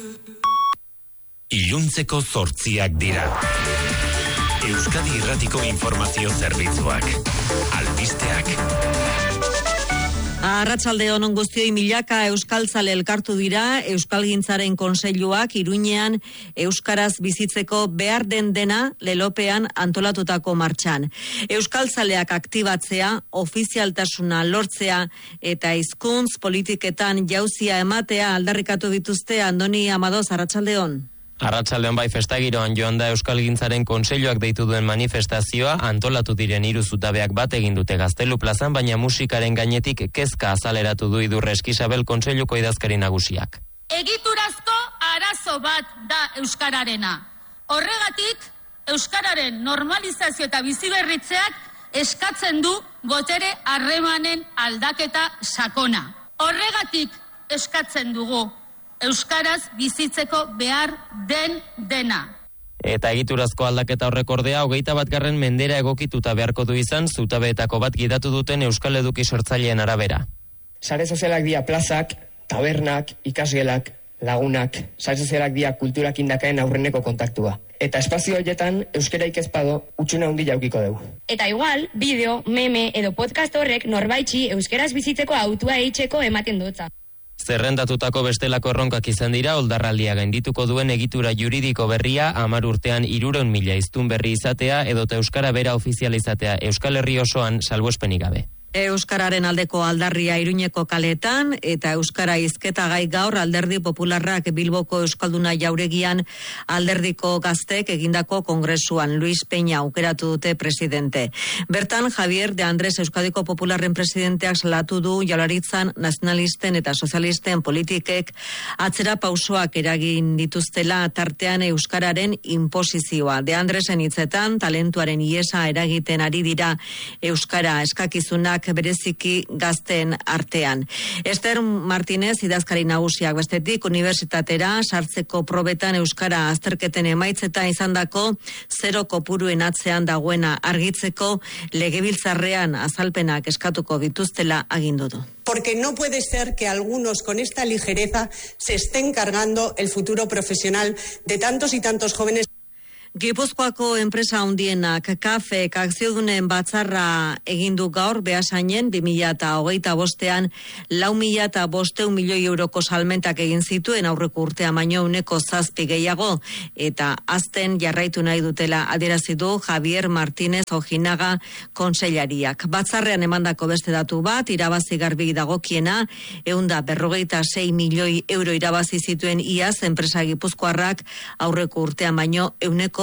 Iluntzeko 8 dira. Euskadi Irratiko Informazio Zerbitzuak. Albisteak. Arratsaldeon on guztioi, milaka euskaltzale elkartu dira Euskalgintzaren Kontseiluak Iruñean euskaraz bizitzeko behar den dena lelopean antolatutako martxan. Euskaltzaleak aktibatzea, ofizialtasuna lortzea eta hizkuntz politiketan jauzia ematea aldarrikatu dituzte. Andoni Amadoz, arratsaldeon. Arratsaldeon bai, festagiroan joan da Euskalgintzaren Kontseiluak deitu duen manifestazioa. Antolatu diren 3 zutabeak bat egin dute Gaztelu plazan, baina musikaren gainetik kezka azaleratu du Idurre Eskisabel Kontseiluko idazkari nagusiak. Egiturazko arazo bat da euskararena. Horregatik, euskararen normalizazio eta biziberritzeak eskatzen du botere harremanen aldaketa sakona. Horregatik eskatzen dugu euskaraz bizitzeko behar den dena. Eta egiturazko aldaketa horrek ordea 21. mendera egokituta beharko du izan, zutabeetako bat gidatu duten euskal eduki sortzaileen arabera. Sare sozialak dira plazak, tabernak, ikasgelak, lagunak, sare sozialak dira kulturak indakaen aurreneko kontaktua. Eta espazio horietan euskaraik ez bado utxuna handi jaukiko dugu. Eta igual, bideo, meme edo podcast horrek norbaitxi euskaraz bizitzeko autua eitzeko ematen dutza. Zerrendatutako bestelako erronkak izan dira, oldarraldia gaindituko duen egitura juridiko berria, 10 urtean 300.000 hiztun berri izatea edota euskara bera ofizializatea Euskal Herri osoan salbuespenik gabe. Euskararen aldeko aldarria Iruñeko kaletan eta euskara hizketa gai gaur Alderdi Popularrak Bilboko Euskalduna Jauregian alderdiko gaztek egindako kongresuan. Luis Peña aukeratu dute presidente. Bertan Javier de Andrés Euskadiko Popularren presidenteak salatu du Jaurlaritzan nazionalisten eta sozialisten politikek atzera pausoak eragin dituztela, tartean euskararen inposizioa. De Andresen hitzetan talentuaren iesa eragiten ari dira euskara eskakizunak bereziki gazten artean. Ester Martínez idazkari nagusiak bestetik unibertsitatera sartzeko probetan euskara azterketen emaitzetan izandako 0 kopuruen atzean dagoena argitzeko legebiltzarrean azalpenak eskatuko dituztela agindu du. Porque no puede ser que algunos con esta ligereza se estén cargando el futuro profesional de tantos y tantos jóvenes. Gipuzkoako enpresa handienak kafek akziodunen batzarra egindu gaur Beasainen 2025ean 4.500 milioi euroko salmentak egin zituen aurreko urtea baino 7% gehiago eta azten jarraitu nahi dutela adierazi du Javier Martínez Ojinaga kontseilariak. Batzarrean emandako beste datu bat irabazi garbi dagokiena 156 milioi euro irabazi zituen iaz enpresa gipuzkoarrak aurreko urtean baino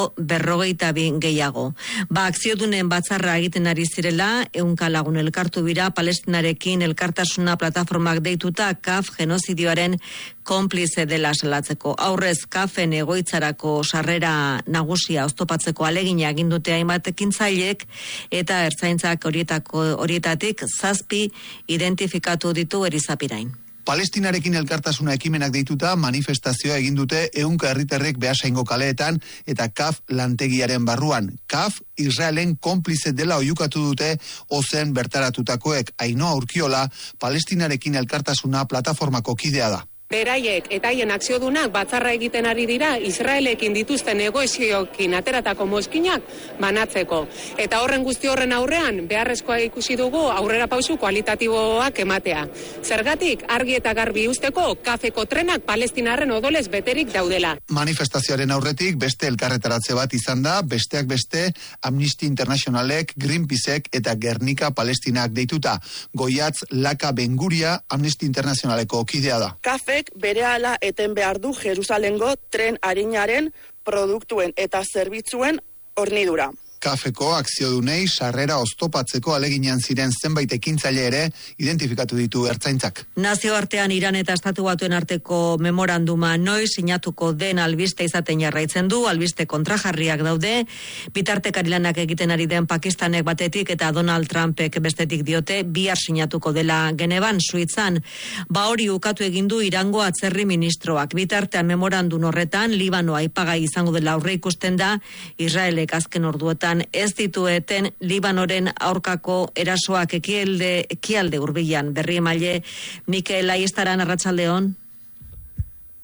42 gehiago. Akziodunen batzarra egiten ari zirela, 100 lagun elkartu bira Palestinarekin elkartasuna plataformak deituta KAF genozidioaren konplize dela salatzeko. Aurrez KAFen egoitzarako sarrera nagusia oztopatzeko alegina egin dute hainbat ekintzailek eta ertzaintzak horietatik 7 identifikatu ditu Erizapirain. Palestinarekin elkartasuna ekimenak deituta manifestazioa egin dute 100 herritarrek Beasaingo kaleetan eta KAF lantegiaren barruan. KAF Israelen konplize dela oiukatu dute ozen bertaratutakoek. Ainhoa Urkiola Palestinarekin elkartasuna plataformako kidea da. Beraiek eta haien akziodunak batzarra egiten ari dira Israelekin dituzten negozioekin ateratako mozkinak banatzeko. Eta horren guzti horren aurrean beharrezkoa ikusi dugu aurrera pausu kualitatiboak ematea. Zergatik argi eta garbi usteko kafeko trenak palestinarren odolez beterik daudela. Manifestazioaren aurretik beste elkarretaratze bat izan da, besteak beste Amnesty Internationalek, Greenpeacek eta Gernika Palestinak deituta. Goiatz Laka Benguria Amnesty Internationaleko kidea da. Berehala eten behar du Jerusalengo tren arinaren produktuen eta zerbitzuen hornidura. Kafeko akziodunei sarrera oztopatzeko aleginean ziren zenbait ekintzaile ere identifikatu ditu ertzaintzak. Nazioartean Iran eta Estatu Batuen arteko memoranduma noiz sinatuko den albiste izaten jarraitzen du, albiste kontrajarriak daude, bitartekari lanak egiten ari den Pakistanek batetik eta Donald Trumpek bestetik diote bihar sinatuko dela Genevan, Suitzan. Hori ukatu egin du Irango atzerri ministroak. Bitartean memorandum horretan Libano aipagai izango dela aurre ikusten da, Israelek azken orduetan ez ditueten Libanoren aurkako erasoak ekialde hurbilan. Berri emaile Mikel Aiestaran, arratsaldeon.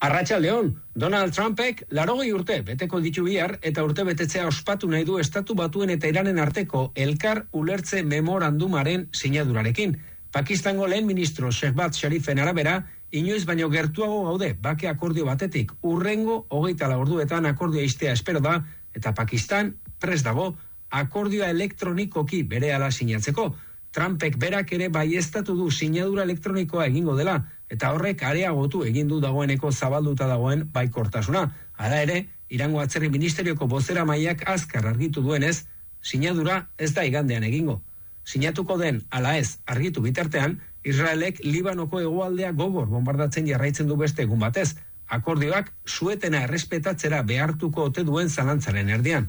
Arratsaldeon, Donald Trumpek 80 urte beteko ditu bihar eta urte betetzea ospatu nahi du Estatu Batuen eta Iranen arteko elkar ulertze memorandumaren sinadurarekin. Pakistango lehen ministro Shehbaz Sharifen arabera, inoiz baino gertuago gaude bake akordio batetik. Urrengo 24 orduetan akordioa istea espero da eta Pakistan prest dago akordioa elektronikoki berehala sinatzeko. Trumpek berak ere baieztatu du sinadura elektronikoa egingo dela, eta horrek areagotu egin du dagoeneko zabalduta dagoen baikortasuna. Hala ere, Irango Atzerri Ministerioko bozeramaileak azkar argitu duenez, sinadura ez da igandean egingo. Sinatuko den ala ez argitu bitartean, Israelek Libanoko hegoaldea gogor bombardatzen jarraitzen du beste egun batez. Akordioak suetena errespetatzera behartuko ote duen zalantzaren erdian.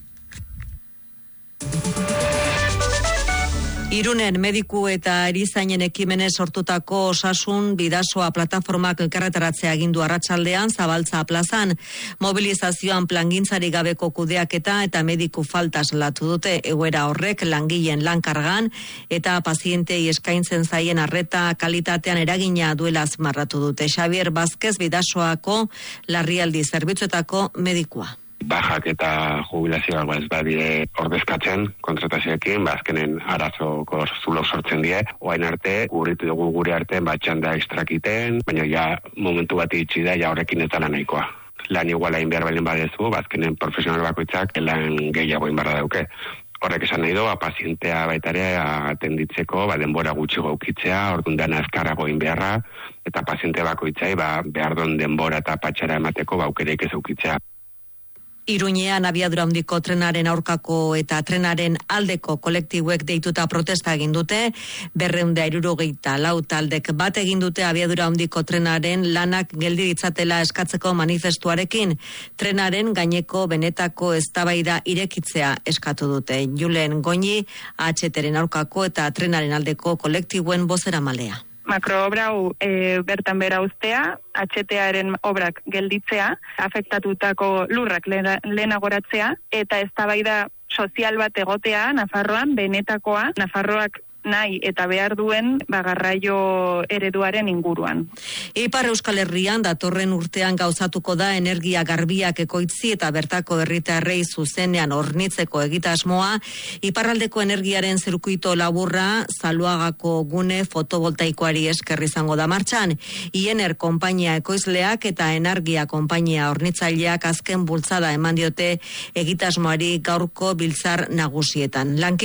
Irunen mediku eta erizainen ekimenez sortutako Osasun Bidasoa plataformak elkarretaratzea agindu arratsaldean Zabaltza plazan. Mobilizazioan plangintzari gabeko kudeaketa eta mediku falta salatu dute. Egoera horrek langileen lankargan eta pazientei eskaintzen zaien arreta kalitatean eragina duela azpimarratu dute. Xavier Vázquez Bidasoako larrialdi zerbitzuetako medikua. Bajak eta jubilazioak ez badire ordezkatzen kontratazioekin, azkenen arazoko zulo sortzen die. Oain arte, gurritu dugu gure arte batxanda ekstrakiten, baina ja momentu bat itxi da, ja horrekin ez dala nahikoa. Lan iguala inbiar balen badezu, azkenen profesional bakoitzak lan gehiago inbarra dauke. Horrek esan nahi du, pazientea baitare atenditzeko, denbora gutxi gaukitzea, orduan dena azkarrago inbiarra, eta paziente bakoitzai behar don denbora eta patxara emateko aukereik ez aukitzea. Iruñean abiadura handiko trenaren aurkako eta trenaren aldeko kolektibuek deituta protesta egin dute, 264 taldek bat egin dute abiadura handiko trenaren lanak geldi ditzatela eskatzeko manifestuarekin. Trenaren gaineko benetako eztabaida irekitzea eskatu dute. Julen Goñi, HTren aurkako eta trenaren aldeko kolektibuen bozeramalea. Makroobra bertan bera uztea, HTaren obrak gelditzea, afektatutako lurrak lehenagoratzea, eta eztabaida sozial bat egotea Nafarroan, benetakoa, Nafarroak nahi eta behar duen garraio ereduaren inguruan. Ipar Euskal Herrian datorren urtean gauzatuko da energia garbiak ekoitzi eta bertako herritarrei zuzenean hornitzeko egitasmoa. Iparraldeko energiaren zirkuito laburra Zaluagako gune fotovoltaikoari esker izango da martxan. Iener konpainia ekoizleak eta Energia konpainia hornitzaileak azken bultzada eman diote egitasmoari gaurko biltzar nagusietan.